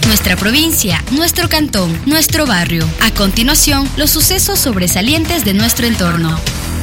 Nuestra provincia, nuestro cantón, nuestro barrio. A continuación, los sucesos sobresalientes de nuestro entorno.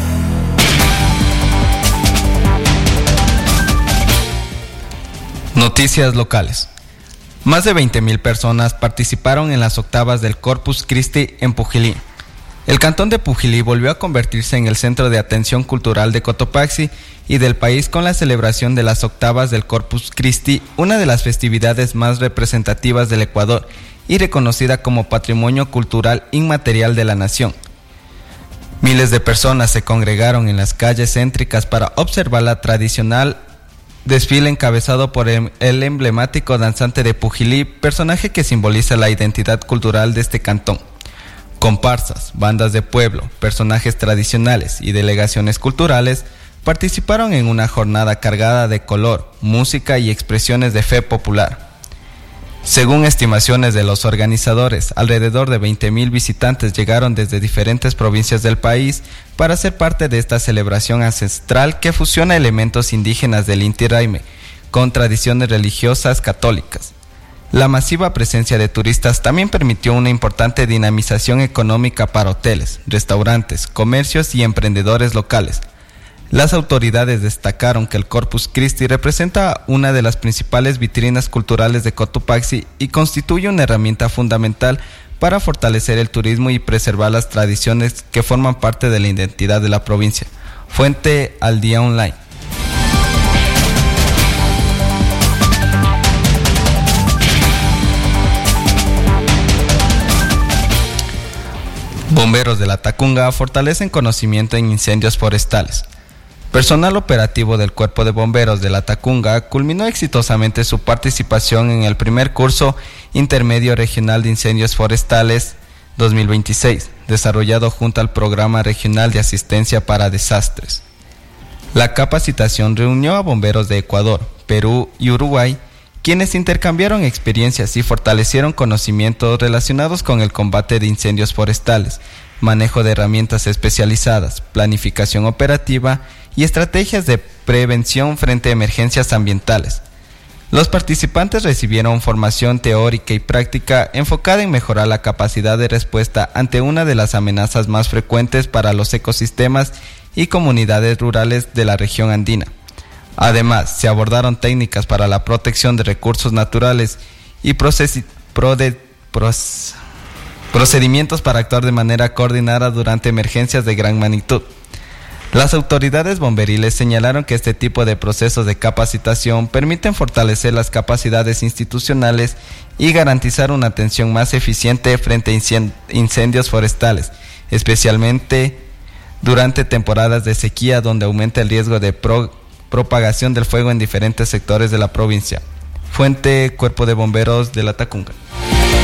Noticias locales. Más de 20.000 personas participaron en las octavas del Corpus Christi en Pujilí. El cantón de Pujilí volvió a convertirse en el centro de atención cultural de Cotopaxi y del país con la celebración de las octavas del Corpus Christi, una de las festividades más representativas del Ecuador y reconocida como Patrimonio Cultural Inmaterial de la Nación. Miles de personas se congregaron en las calles céntricas para observar la tradicional desfile encabezado por el emblemático danzante de Pujilí, personaje que simboliza la identidad cultural de este cantón. Comparsas, bandas de pueblo, personajes tradicionales y delegaciones culturales participaron en una jornada cargada de color, música y expresiones de fe popular. Según estimaciones de los organizadores, alrededor de 20.000 visitantes llegaron desde diferentes provincias del país para ser parte de esta celebración ancestral que fusiona elementos indígenas del Inti Raymi con tradiciones religiosas católicas. La masiva presencia de turistas también permitió una importante dinamización económica para hoteles, restaurantes, comercios y emprendedores locales. Las autoridades destacaron que el Corpus Christi representa una de las principales vitrinas culturales de Cotopaxi y constituye una herramienta fundamental para fortalecer el turismo y preservar las tradiciones que forman parte de la identidad de la provincia. Fuente Al Día Online. Bomberos de la Tacunga fortalecen conocimiento en incendios forestales. Personal operativo del Cuerpo de Bomberos de la Tacunga culminó exitosamente su participación en el primer curso intermedio regional de incendios forestales 2026, desarrollado junto al Programa Regional de Asistencia para Desastres. La capacitación reunió a bomberos de Ecuador, Perú y Uruguay, quienes intercambiaron experiencias y fortalecieron conocimientos relacionados con el combate de incendios forestales, manejo de herramientas especializadas, planificación operativa y estrategias de prevención frente a emergencias ambientales. Los participantes recibieron formación teórica y práctica enfocada en mejorar la capacidad de respuesta ante una de las amenazas más frecuentes para los ecosistemas y comunidades rurales de la región andina. Además, se abordaron técnicas para la protección de recursos naturales y procedimientos para actuar de manera coordinada durante emergencias de gran magnitud. Las autoridades bomberiles señalaron que este tipo de procesos de capacitación permiten fortalecer las capacidades institucionales y garantizar una atención más eficiente frente a incendios forestales, especialmente durante temporadas de sequía donde aumenta el riesgo de propagación del fuego en diferentes sectores de la provincia. Fuente Cuerpo de Bomberos de la Tacunga.